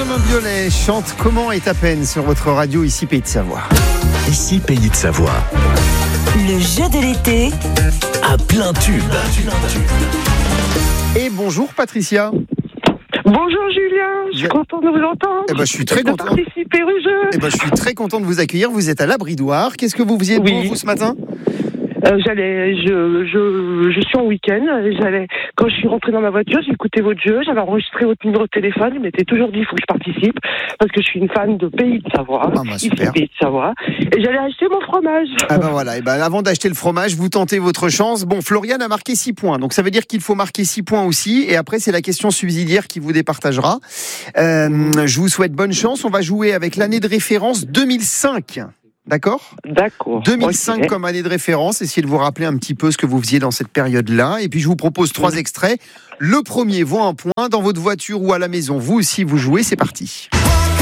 Benjamin Biolay chante Comment est à peine sur votre radio ici Pays de Savoie. Ici Pays de Savoie. Le jeu de l'été À plein tube. Et bonjour Patricia. Bonjour Julien, je suis contente de vous entendre. Je suis très de content. participer au jeu. Je suis très content de vous accueillir. Vous êtes à l'Abridoire. Qu'est-ce que vous faisiez de bon, vous, ce matin ? Je suis en week-end. Quand je suis rentrée dans ma voiture, j'ai écouté votre jeu. J'avais enregistré votre numéro de téléphone. Il m'était toujours dit, il faut que je participe parce que je suis une fan de Pays de Savoie. Super. Pays de Savoie. Et j'allais acheter mon fromage. Voilà. Avant d'acheter le fromage, vous tentez votre chance. Bon, Floriane a marqué 6 points. Donc ça veut dire qu'il faut marquer 6 points aussi. Et après, c'est la question subsidiaire qui vous départagera. Je vous souhaite bonne chance. On va jouer avec l'année de référence 2005. D'accord ? 2005 okay. Comme année de référence. Essayez de vous rappeler un petit peu ce que vous faisiez dans cette période-là. Et puis, je vous propose 3 extraits. Le premier vaut un point dans votre voiture ou à la maison. Vous aussi, vous jouez. C'est parti.